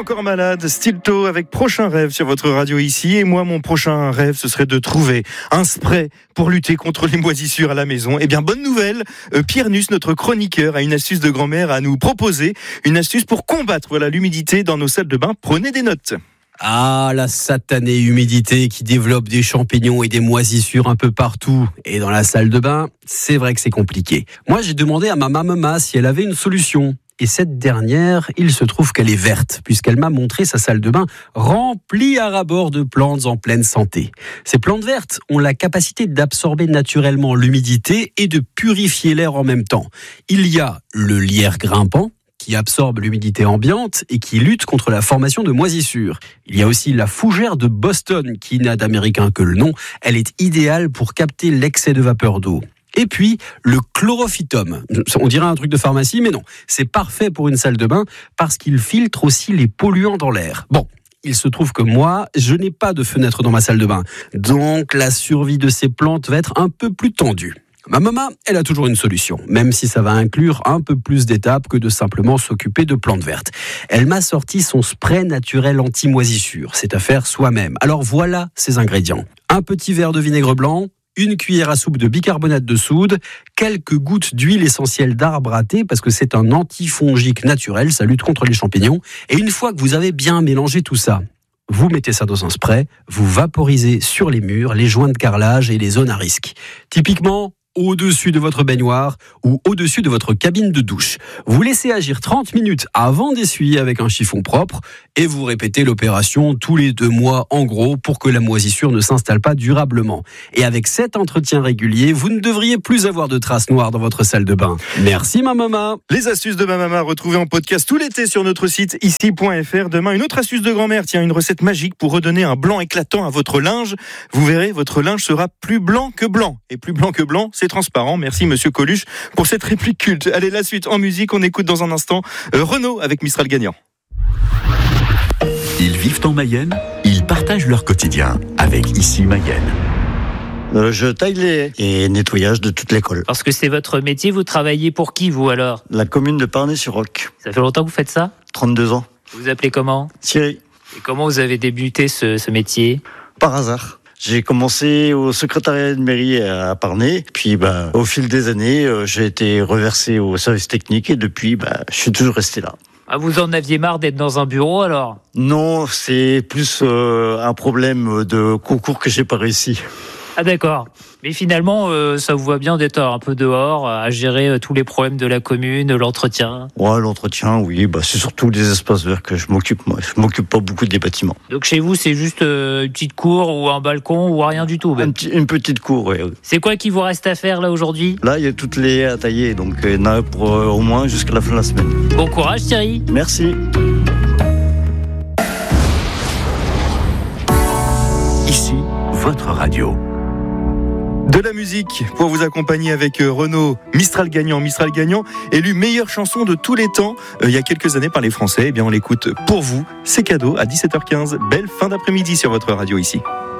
encore malade, Stilto avec Prochain Rêve sur votre radio ici. Et moi, mon prochain rêve, ce serait de trouver un spray pour lutter contre les moisissures à la maison. Eh bien, bonne nouvelle, Pierre Nuss, notre chroniqueur, a une astuce de grand-mère à nous proposer. Une astuce pour combattre l'humidité dans nos salles de bain. Prenez des notes. Ah, la satanée humidité qui développe des champignons et des moisissures un peu partout. Et dans la salle de bain, c'est vrai que c'est compliqué. Moi, j'ai demandé à ma maman si elle avait une solution. Et cette dernière, il se trouve qu'elle est verte, puisqu'elle m'a montré sa salle de bain remplie à ras-bord de plantes en pleine santé. Ces plantes vertes ont la capacité d'absorber naturellement l'humidité et de purifier l'air en même temps. Il y a le lierre grimpant, qui absorbe l'humidité ambiante et qui lutte contre la formation de moisissures. Il y a aussi la fougère de Boston, qui n'a d'américain que le nom. Elle est idéale pour capter l'excès de vapeur d'eau. Et puis, le chlorophytum. On dirait un truc de pharmacie, mais non. C'est parfait pour une salle de bain parce qu'il filtre aussi les polluants dans l'air. Bon, il se trouve que moi, je n'ai pas de fenêtre dans ma salle de bain. Donc, la survie de ces plantes va être un peu plus tendue. Ma maman, elle a toujours une solution, même si ça va inclure un peu plus d'étapes que de simplement s'occuper de plantes vertes. Elle m'a sorti son spray naturel anti-moisissure. C'est à faire soi-même. Alors voilà ses ingrédients. Un petit verre de vinaigre blanc, une cuillère à soupe de bicarbonate de soude, quelques gouttes d'huile essentielle d'arbre à thé, parce que c'est un antifongique naturel, ça lutte contre les champignons. Et une fois que vous avez bien mélangé tout ça, vous mettez ça dans un spray, vous vaporisez sur les murs, les joints de carrelage et les zones à risque. Typiquement, au-dessus de votre baignoire ou au-dessus de votre cabine de douche. Vous laissez agir 30 minutes avant d'essuyer avec un chiffon propre et vous répétez l'opération tous les 2 mois en gros pour que la moisissure ne s'installe pas durablement. Et avec cet entretien régulier, vous ne devriez plus avoir de traces noires dans votre salle de bain. Merci ma maman. Les astuces de ma maman retrouvées en podcast tout l'été sur notre site ici.fr. Demain, une autre astuce de grand-mère. Tiens, une recette magique pour redonner un blanc éclatant à votre linge. Vous verrez, votre linge sera plus blanc que blanc. Et plus blanc que blanc, c'est transparent. Merci Monsieur Coluche pour cette réplique culte. Allez, la suite en musique, on écoute dans un instant Renaud avec Mistral gagnant. Ils vivent en Mayenne, ils partagent leur quotidien avec Ici Mayenne. Je taille les haies et nettoyage de toute l'école. Parce que c'est votre métier, vous travaillez pour qui vous alors ? La commune de Parnay-sur-Roc. Ça fait longtemps que vous faites ça ? 32 ans. Vous vous appelez comment ? Thierry. Et comment vous avez débuté ce métier ? Par hasard. J'ai commencé au secrétariat de mairie à Parnay, puis au fil des années, j'ai été reversé au service technique et depuis, je suis toujours resté là. Ah, vous en aviez marre d'être dans un bureau alors ? Non, c'est plus un problème de concours que j'ai pas réussi. Ah d'accord. Mais finalement, ça vous va bien d'être un peu dehors, à gérer tous les problèmes de la commune, l'entretien ? Ouais, l'entretien, oui, c'est surtout les espaces verts que je m'occupe. Moi, je m'occupe pas beaucoup des bâtiments. Donc chez vous, c'est juste une petite cour ou un balcon ou rien du tout même. Une petite cour, oui. C'est quoi qui vous reste à faire là aujourd'hui ? Là, il y a toutes les haies à tailler, donc il y en a pour au moins jusqu'à la fin de la semaine. Bon courage Thierry. Merci. Ici, votre radio. De la musique pour vous accompagner avec Renaud, Mistral gagnant, élu meilleure chanson de tous les temps il y a quelques années par les Français. Eh bien, on l'écoute pour vous. C'est cadeau à 17h15. Belle fin d'après-midi sur votre radio ici.